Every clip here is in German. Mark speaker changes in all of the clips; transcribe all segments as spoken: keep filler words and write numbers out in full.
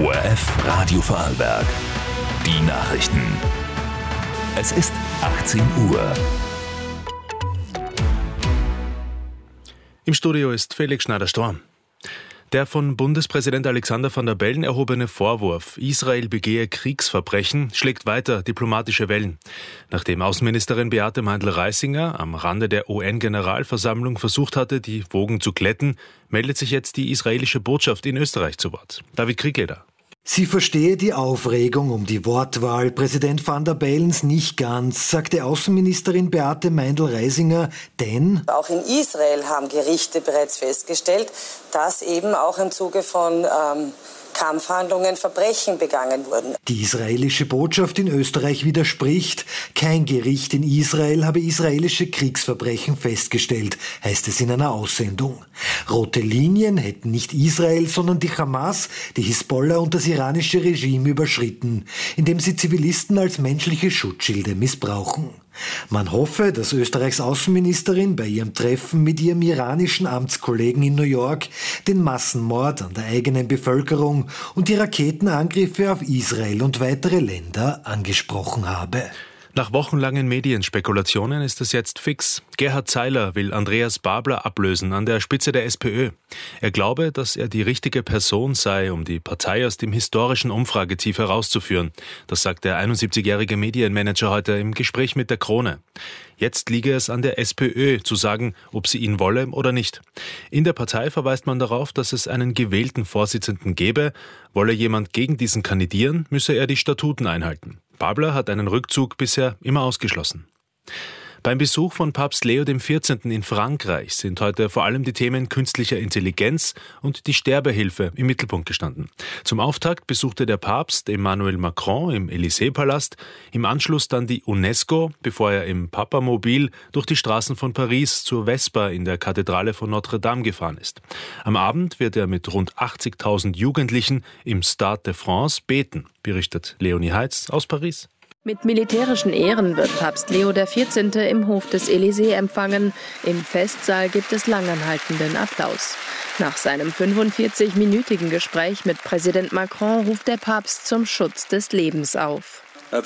Speaker 1: O R F Radio Vorarlberg. Die Nachrichten. Es ist achtzehn Uhr.
Speaker 2: Im Studio ist Felix Schneider-Storm. Der von Bundespräsident Alexander Van der Bellen erhobene Vorwurf, Israel begehe Kriegsverbrechen, schlägt weiter diplomatische Wellen. Nachdem Außenministerin Beate Meindl-Reisinger am Rande der U N-Generalversammlung versucht hatte, die Wogen zu glätten, meldet sich jetzt die israelische Botschaft in Österreich zu Wort. David Kriegleder.
Speaker 3: Sie verstehe die Aufregung um die Wortwahl Präsident Van der Bellens nicht ganz, sagte Außenministerin Beate Meindl-Reisinger, denn
Speaker 4: auch in Israel haben Gerichte bereits festgestellt, dass eben auch im Zuge von ähm, Kampfhandlungen Verbrechen begangen wurden.
Speaker 3: Die israelische Botschaft in Österreich widerspricht. Kein Gericht in Israel habe israelische Kriegsverbrechen festgestellt, heißt es in einer Aussendung. Rote Linien hätten nicht Israel, sondern die Hamas, die Hisbollah und das iranische Regime überschritten, indem sie Zivilisten als menschliche Schutzschilde missbrauchen. Man hoffe, dass Österreichs Außenministerin bei ihrem Treffen mit ihrem iranischen Amtskollegen in New York den Massenmord an der eigenen Bevölkerung und die Raketenangriffe auf Israel und weitere Länder angesprochen habe.
Speaker 2: Nach wochenlangen Medienspekulationen ist es jetzt fix. Gerhard Zeiler will Andreas Babler ablösen an der Spitze der SPÖ. Er glaube, dass er die richtige Person sei, um die Partei aus dem historischen Umfragetief herauszuführen. Das sagt der einundsiebzigjährige Medienmanager heute im Gespräch mit der Krone. Jetzt liege es an der SPÖ zu sagen, ob sie ihn wolle oder nicht. In der Partei verweist man darauf, dass es einen gewählten Vorsitzenden gebe. Wolle jemand gegen diesen kandidieren, müsse er die Statuten einhalten. Babler hat einen Rückzug bisher immer ausgeschlossen. Beim Besuch von Papst Leo der vierzehnte. In Frankreich sind heute vor allem die Themen künstlicher Intelligenz und die Sterbehilfe im Mittelpunkt gestanden. Zum Auftakt besuchte der Papst Emmanuel Macron im Élysée-Palast, im Anschluss dann die UNESCO, bevor er im Papamobil durch die Straßen von Paris zur Vesper in der Kathedrale von Notre-Dame gefahren ist. Am Abend wird er mit rund achtzigtausend Jugendlichen im Stade de France beten, berichtet Leonie Heitz aus Paris.
Speaker 5: Mit militärischen Ehren wird Papst Leo der vierzehnte. Im Hof des Élysée empfangen. Im Festsaal gibt es langanhaltenden Applaus. Nach seinem fünfundvierzigminütigen Gespräch mit Präsident Macron ruft der Papst zum Schutz des Lebens auf.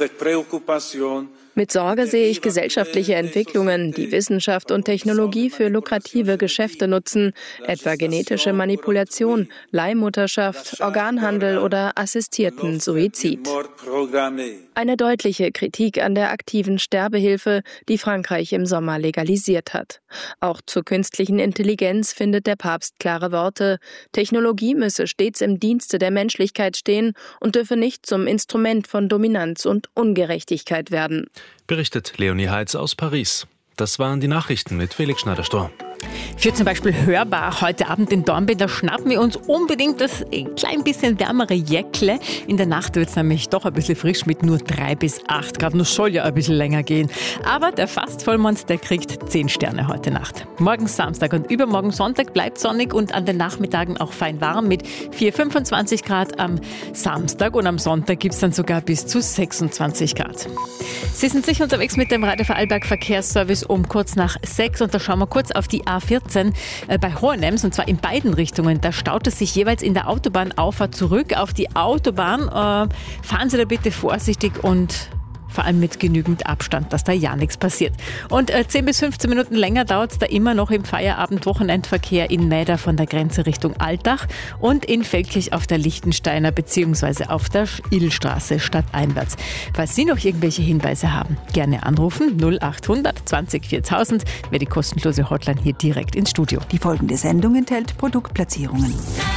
Speaker 5: Mit Sorge sehe ich gesellschaftliche Entwicklungen, die Wissenschaft und Technologie für lukrative Geschäfte nutzen, etwa genetische Manipulation, Leihmutterschaft, Organhandel oder assistierten Suizid. Eine deutliche Kritik an der aktiven Sterbehilfe, die Frankreich im Sommer legalisiert hat. Auch zur künstlichen Intelligenz findet der Papst klare Worte. Technologie müsse stets im Dienste der Menschlichkeit stehen und dürfe nicht zum Instrument von Dominanz und Ungerechtigkeit werden.
Speaker 2: Berichtet Leonie Heitz aus Paris. Das waren die Nachrichten mit Felix Schneider-Storm.
Speaker 6: Für zum Beispiel hörbar heute Abend in Dornbirn, da schnappen wir uns unbedingt das ein klein bisschen wärmere Jäckle. In der Nacht wird es nämlich doch ein bisschen frisch mit nur drei bis acht Grad. Das soll ja ein bisschen länger gehen. Aber der Fastvollmond, der kriegt zehn Sterne heute Nacht. Morgen Samstag und übermorgen Sonntag bleibt sonnig und an den Nachmittagen auch fein warm mit vier bis fünfundzwanzig Grad am Samstag. Und am Sonntag gibt es dann sogar bis zu sechsundzwanzig Grad. Sie sind sicher unterwegs mit dem Radio Vorarlberg Verkehrsservice um kurz nach sechs. Und da schauen wir kurz auf die A vierzehn äh, bei Hohenems, und zwar in beiden Richtungen. Da staut es sich jeweils in der Autobahnauffahrt zurück auf die Autobahn. Äh, fahren Sie da bitte vorsichtig und vor allem mit genügend Abstand, dass da ja nichts passiert. Und äh, zehn bis fünfzehn Minuten länger dauert es da immer noch im Feierabend-Wochenendverkehr in Mäder von der Grenze Richtung Altach und in Feldkirch auf der Lichtensteiner bzw. auf der Illstraße stadteinwärts. Falls Sie noch irgendwelche Hinweise haben, gerne anrufen null acht hundert zwanzig viertausend, wäre die kostenlose Hotline hier direkt ins Studio.
Speaker 7: Die folgende Sendung enthält Produktplatzierungen.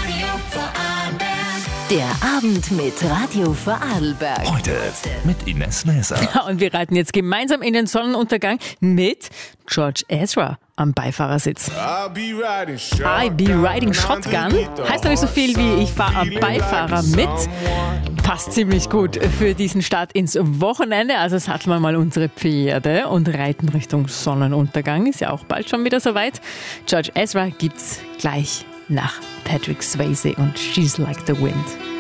Speaker 8: Der Abend mit Radio Vorarlberg.
Speaker 1: Heute mit Ines Näser.
Speaker 6: Ja, und wir reiten jetzt gemeinsam in den Sonnenuntergang mit George Ezra am Beifahrersitz. I'll be riding shotgun heißt nämlich so viel wie ich fahre am Beifahrer mit. Passt ziemlich gut für diesen Start ins Wochenende. Also satteln wir mal unsere Pferde und reiten Richtung Sonnenuntergang. Ist ja auch bald schon wieder soweit. George Ezra gibt's gleich nach Patrick Swayze und She's Like the Wind.